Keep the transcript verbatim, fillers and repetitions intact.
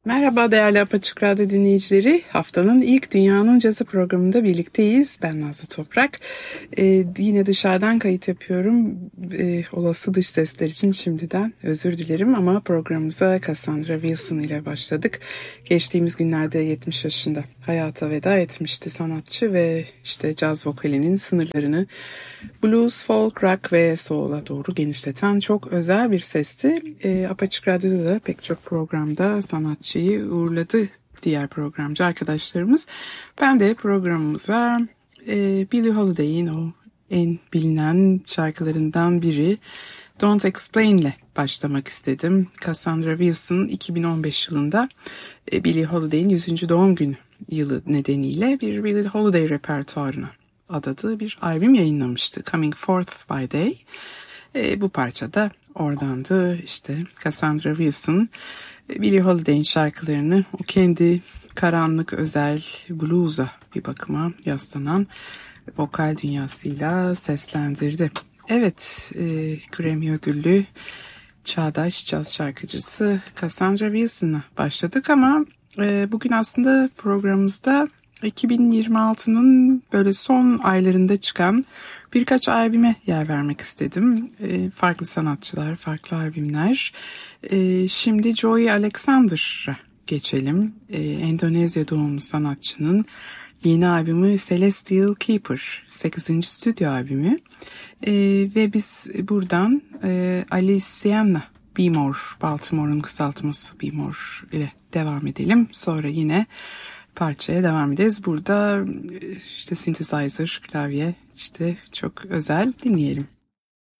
Merhaba değerli Apaçık Radyo dinleyicileri. Haftanın ilk Dünyanın Cazı programında birlikteyiz. Ben Nazlı Toprak. Ee, yine dışarıdan kayıt yapıyorum. Ee, olası dış sesler için şimdiden özür dilerim ama programımıza Cassandra Wilson ile başladık. Geçtiğimiz günlerde yetmiş yaşında hayata veda etmişti sanatçı ve işte caz vokalinin sınırlarını blues, folk, rock ve soul'a doğru genişleten çok özel bir sesti. E, Apaçık Radyo'da da pek çok programda sanatçıyı uğurladı diğer programcı arkadaşlarımız. Ben de programımıza e, Billie Holiday'in o en bilinen şarkılarından biri Don't Explain ile başlamak istedim. Cassandra Wilson iki bin on beş yılında e, Billie Holiday'in yüzüncü doğum günü yılı nedeniyle bir Billie Holiday repertuarına adadığı bir albüm yayınlamıştı. Coming Forth by Day. E, bu parça da oradandı. İşte Cassandra Wilson, Billie Holiday'in şarkılarını o kendi karanlık, özel blues'a bir bakıma yaslanan vokal dünyasıyla seslendirdi. Evet, e, Grammy ödüllü çağdaş caz şarkıcısı Cassandra Wilson'la başladık ama e, bugün aslında programımızda iki bin yirmi altının böyle son aylarında çıkan birkaç albüme yer vermek istedim. E, farklı sanatçılar, farklı albümler. E, şimdi Joey Alexander'a geçelim. E, Endonezya doğumlu sanatçının yeni albümü Celestial Keeper, sekizinci stüdyo albümü. E, ve biz buradan e, Aliciana Beemore, Baltimore'un kısaltması Beemore ile devam edelim. Sonra yine parçaya devam edeceğiz. Burada işte synthesizer, klavye, işte çok özel, dinleyelim.